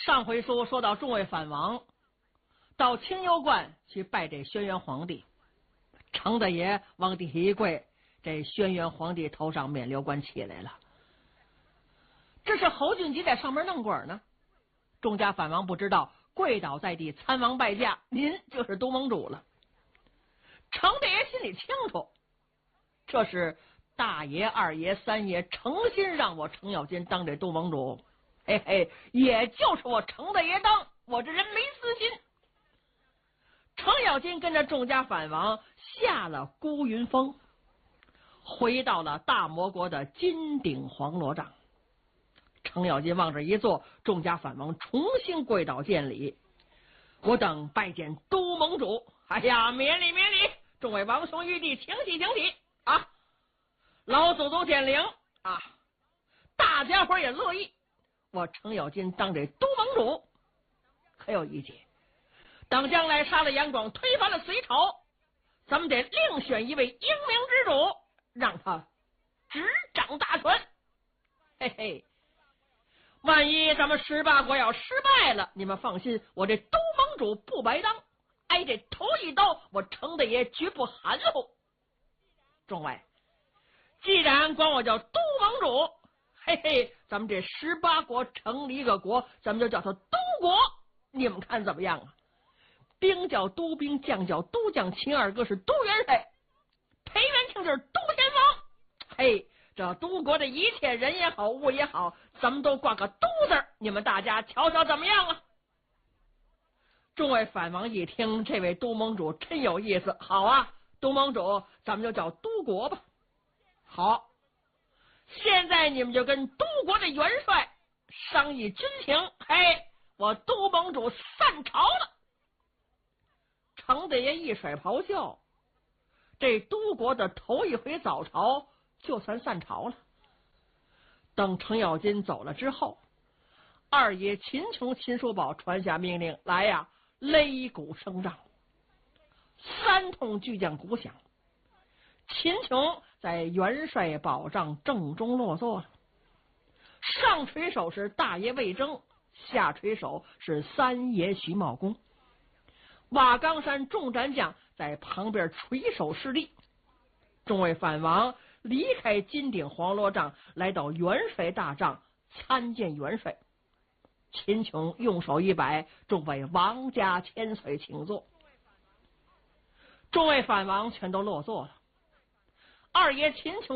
上回书说到，众位反王到清幽观去拜这轩辕皇帝，程大爷往地下一跪，这轩辕皇帝头上冕旒冠起来了。这是侯俊吉在上面弄鬼呢。众家反王不知道，跪倒在地，参王拜驾，您就是都盟主了。程大爷心里清楚，这是大爷、二爷、三爷诚心让我程咬金当这都盟主，嘿嘿，也就是我程大爷当，我这人没私心。程咬金跟着众家反王下了孤云峰，回到了大魔国的金顶黄罗帐。程咬金往这一坐，众家反王重新跪倒见礼，我等拜见都盟主。哎呀，免礼免礼，众位王兄玉帝，请起请起啊！老祖宗显灵啊！大家伙也乐意，我程咬金当这都盟主，可有一节。等将来杀了杨广，推翻了隋朝，咱们得另选一位英明之主，让他执掌大权。嘿嘿，万一咱们18国要失败了，你们放心，我这都盟主不白当，挨这头一刀，我程大爷绝不含糊。众位，既然管我叫都盟主，嘿嘿，咱们这18国成立一个国，咱们就叫它都国，你们看怎么样啊？兵叫都兵，将叫都将，秦二哥是都元帅，裴元庆就是都先锋。嘿，这都国的一切人也好，物也好，咱们都挂个都字，你们大家瞧瞧怎么样啊？众位反王一听，这位都盟主真有意思，好啊，都盟主，咱们就叫都国吧。好，现在你们就跟都国的元帅商议军情，嘿，我都盟主散朝了。程大爷一甩袍袖，这都国的头一回早朝就算散朝了。等程咬金走了之后，二爷秦琼、秦叔宝传下命令来呀，擂鼓声仗，3通巨将鼓响。秦琼在元帅宝帐正中落座了，上垂手是大爷魏征，下垂手是三爷徐茂公。瓦岗山众战将在旁边垂手侍立。众位反王离开金顶黄罗帐，来到元帅大帐参见元帅。秦琼用手一摆，众位王家千岁请坐。众位反王全都落座了。二爷秦琼